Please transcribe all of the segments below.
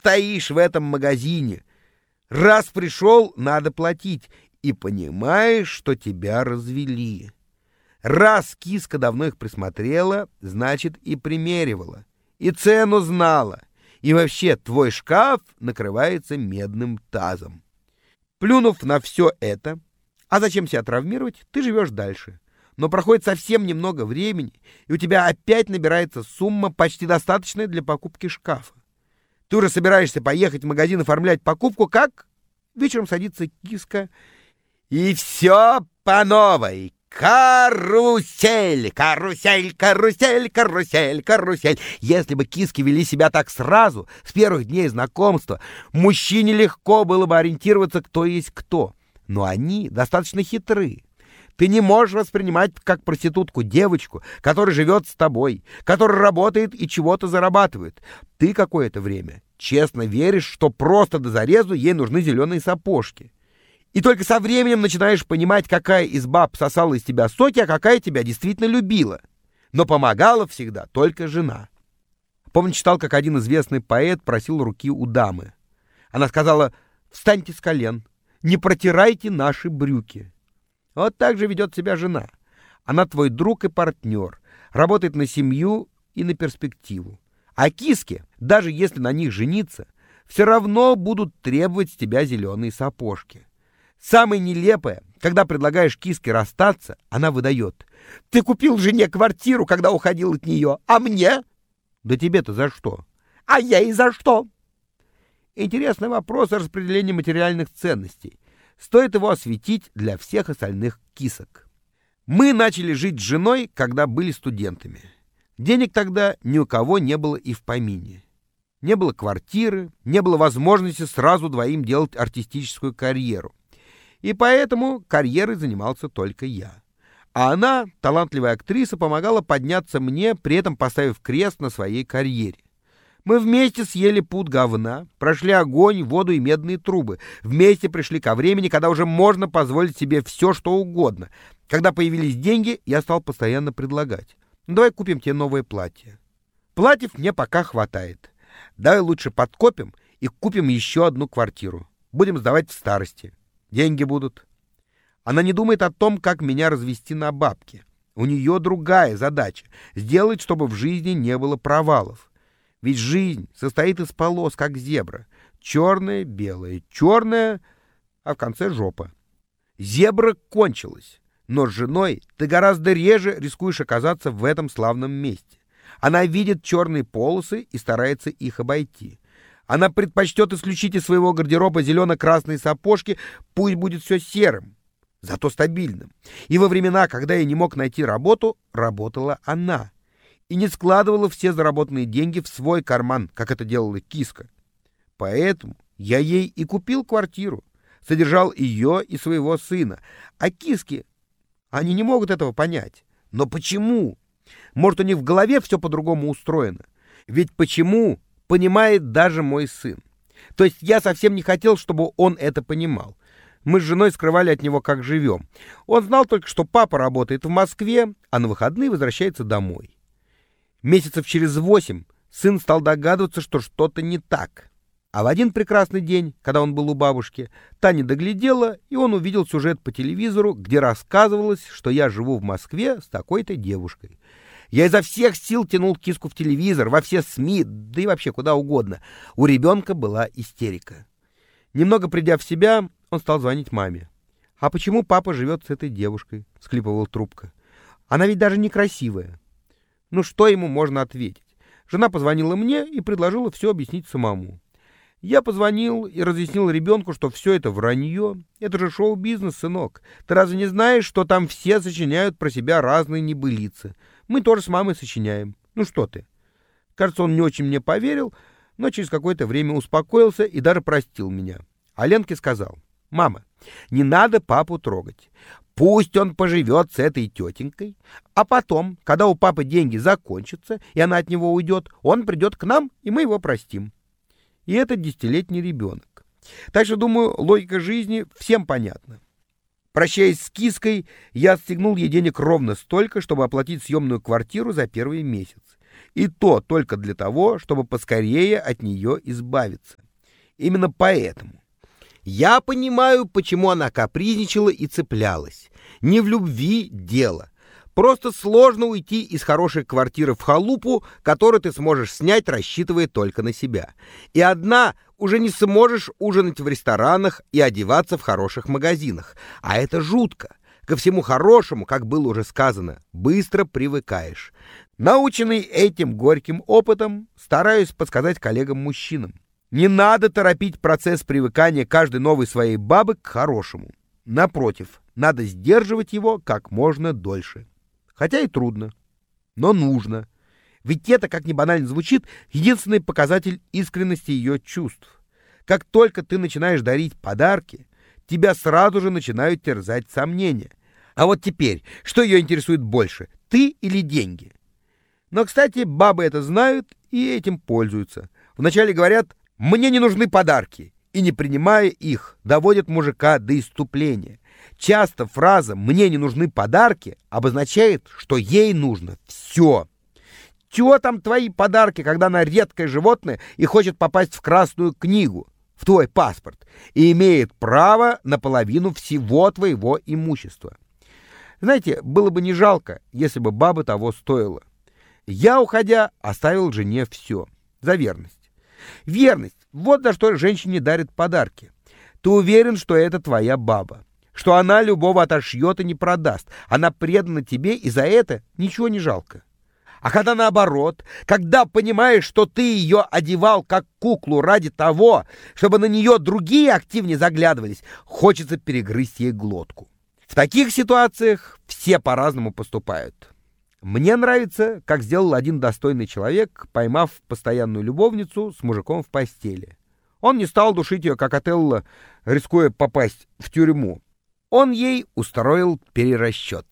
стоишь в этом магазине. Раз пришел, надо платить. И понимаешь, что тебя развели. Раз киска давно их присмотрела, значит, и примеривала. И цену знала. И вообще, твой шкаф накрывается медным тазом. Плюнув на все это, а зачем себя травмировать, ты живешь дальше. Но проходит совсем немного времени, и у тебя опять набирается сумма, почти достаточная для покупки шкафа. Ты уже собираешься поехать в магазин оформлять покупку, как вечером садится киска, и все по новой. Карусель, карусель, карусель, карусель, карусель. Если бы киски вели себя так сразу, с первых дней знакомства, мужчине легко было бы ориентироваться, кто есть кто. Но они достаточно хитры. Ты не можешь воспринимать как проститутку девочку, которая живет с тобой, которая работает и чего-то зарабатывает. Ты какое-то время честно веришь, что просто до зарезу ей нужны зеленые сапожки. И только со временем начинаешь понимать, какая из баб сосала из тебя соки, а какая тебя действительно любила. Но помогала всегда только жена. Помню, читал, как один известный поэт просил руки у дамы. Она сказала: «Встаньте с колен, не протирайте наши брюки». Вот так же ведет себя жена. Она твой друг и партнер, работает на семью и на перспективу. А киски, даже если на них жениться, все равно будут требовать с тебя зеленые сапожки. Самое нелепое, когда предлагаешь киске расстаться, она выдает: «Ты купил жене квартиру, когда уходил от нее, а мне?» «Да тебе-то за что?» «А я и за что?» Интересный вопрос о распределении материальных ценностей. Стоит его осветить для всех остальных кисок. Мы начали жить с женой, когда были студентами. Денег тогда ни у кого не было и в помине. Не было квартиры, не было возможности сразу двоим делать артистическую карьеру. И поэтому карьерой занимался только я. А она, талантливая актриса, помогала подняться мне, при этом поставив крест на своей карьере. Мы вместе съели пуд говна, прошли огонь, воду и медные трубы. Вместе пришли ко времени, когда уже можно позволить себе все, что угодно. Когда появились деньги, я стал постоянно предлагать: «Давай купим тебе новое платье». Платьев мне пока хватает. Давай лучше подкопим и купим еще одну квартиру. Будем сдавать в старости. Деньги будут. Она не думает о том, как меня развести на бабки. У нее другая задача — сделать, чтобы в жизни не было провалов. Ведь жизнь состоит из полос, как зебра. Черная, белая, черная, а в конце жопа. Зебра кончилась, но с женой ты гораздо реже рискуешь оказаться в этом славном месте. Она видит черные полосы и старается их обойти. Она предпочтет исключить из своего гардероба зелено-красные сапожки, пусть будет все серым, зато стабильным. И во времена, когда я не мог найти работу, работала она. И не складывала все заработанные деньги в свой карман, как это делала киска. Поэтому я ей и купил квартиру, содержал ее и своего сына. А киски, они не могут этого понять. Но почему? Может, у них в голове все по-другому устроено? Ведь почему понимает даже мой сын. То есть я совсем не хотел, чтобы он это понимал. Мы с женой скрывали от него, как живем. Он знал только, что папа работает в Москве, а на выходные возвращается домой. Месяцев через 8 сын стал догадываться, что что-то не так. А в один прекрасный день, когда он был у бабушки, та не доглядела, и он увидел сюжет по телевизору, где рассказывалось, что я живу в Москве с такой-то девушкой. Я изо всех сил тянул киску в телевизор, во все СМИ, да и вообще куда угодно. У ребенка была истерика. Немного придя в себя, он стал звонить маме. «А почему папа живет с этой девушкой?» — всхлипывала трубка. «Она ведь даже некрасивая». Ну что ему можно ответить? Жена позвонила мне и предложила все объяснить самому. Я позвонил и разъяснил ребенку, что все это вранье. Это же шоу-бизнес, сынок. Ты разве не знаешь, что там все сочиняют про себя разные небылицы? Мы тоже с мамой сочиняем. Ну что ты? Кажется, он не очень мне поверил, но через какое-то время успокоился и даже простил меня. А Ленке сказал: «Мама, не надо папу трогать. Пусть он поживет с этой тетенькой, а потом, когда у папы деньги закончатся, и она от него уйдет, он придет к нам, и мы его простим». И это 10-летний ребенок. Так что, думаю, логика жизни всем понятна. Прощаясь с киской, я отстегнул ей денег ровно столько, чтобы оплатить съемную квартиру за первый месяц. И то только для того, чтобы поскорее от нее избавиться. Именно поэтому я понимаю, почему она капризничала и цеплялась. Не в любви дело. Просто сложно уйти из хорошей квартиры в халупу, которую ты сможешь снять, рассчитывая только на себя. И одна уже не сможешь ужинать в ресторанах и одеваться в хороших магазинах. А это жутко. Ко всему хорошему, как было уже сказано, быстро привыкаешь. Наученный этим горьким опытом, стараюсь подсказать коллегам-мужчинам. Не надо торопить процесс привыкания каждой новой своей бабы к хорошему. Напротив, надо сдерживать его как можно дольше. Хотя и трудно, но нужно. Ведь это, как ни банально звучит, единственный показатель искренности ее чувств. Как только ты начинаешь дарить подарки, тебя сразу же начинают терзать сомнения. А вот теперь, что ее интересует больше, ты или деньги? Но, кстати, бабы это знают и этим пользуются. Вначале говорят: «Мне не нужны подарки», и, не принимая их, доводят мужика до исступления. Часто фраза «мне не нужны подарки» обозначает, что ей нужно все. Чего там твои подарки, когда она редкое животное и хочет попасть в Красную книгу, в твой паспорт, и имеет право на половину всего твоего имущества? Знаете, было бы не жалко, если бы баба того стоила. Я, уходя, оставил жене все. За верность. Верность — вот за что женщине дарят подарки. Ты уверен, что это твоя баба, что она любого отошьет и не продаст. Она предана тебе, и за это ничего не жалко. А когда наоборот, когда понимаешь, что ты ее одевал как куклу ради того, чтобы на нее другие активнее заглядывались, хочется перегрызть ей глотку. В таких ситуациях все по-разному поступают. Мне нравится, как сделал один достойный человек, поймав постоянную любовницу с мужиком в постели. Он не стал душить ее, как Отелло, рискуя попасть в тюрьму. Он ей устроил перерасчет.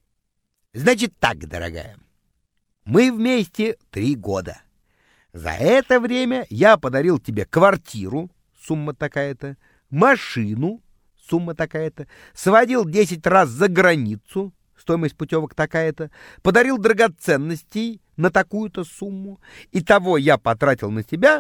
Значит так, дорогая, мы вместе 3 года. За это время я подарил тебе квартиру, сумма такая-то, машину, сумма такая-то, сводил 10 раз за границу, стоимость путевок такая-то, подарил драгоценностей на такую-то сумму. Итого я потратил на тебя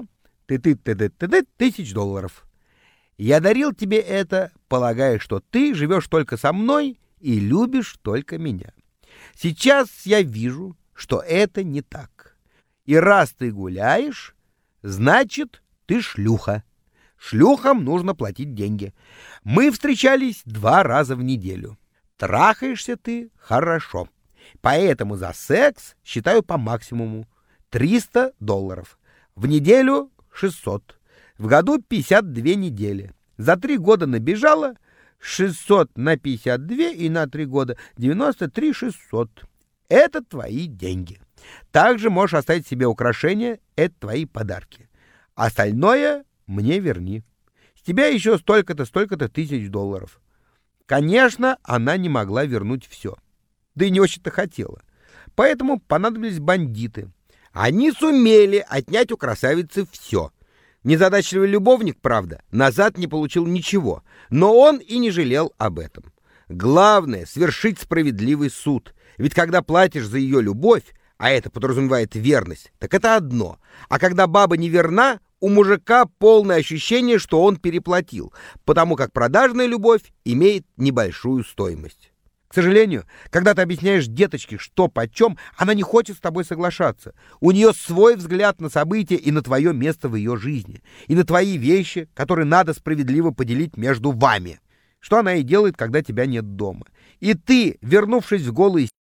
$1000. Я дарил тебе это, полагая, что ты живешь только со мной и любишь только меня. Сейчас я вижу, что это не так. И раз ты гуляешь, значит, ты шлюха. Шлюхам нужно платить деньги. Мы встречались 2 раза в неделю. Трахаешься ты хорошо. Поэтому за секс считаю по максимуму $300. В неделю 600. В году 52 недели. За 3 года набежало 600 на 52 и на 3 года 93 600. Это твои деньги. Также можешь оставить себе украшения, это твои подарки. Остальное мне верни. С тебя еще столько-то $1000. Конечно, она не могла вернуть все. Да и не очень-то хотела. Поэтому понадобились бандиты. Они сумели отнять у красавицы все. Незадачливый любовник, правда, назад не получил ничего, но он и не жалел об этом. Главное — свершить справедливый суд. Ведь когда платишь за ее любовь, а это подразумевает верность, так это одно. А когда баба не верна, у мужика полное ощущение, что он переплатил, потому как продажная любовь имеет небольшую стоимость. К сожалению, когда ты объясняешь деточке, что почем, она не хочет с тобой соглашаться. У нее свой взгляд на события и на твое место в ее жизни, и на твои вещи, которые надо справедливо поделить между вами. Что она и делает, когда тебя нет дома. И ты, вернувшись в голые